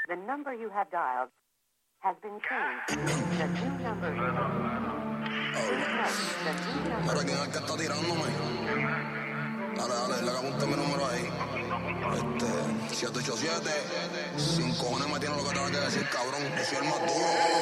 The number you have dialed has been changed. The new number is... Mira, ¿quién es el que está tirándome? Dale, le apunta mi número ahí. 787, sin cojones me tiene lo que tengo que decir, cabrón. Yo soy el más duro.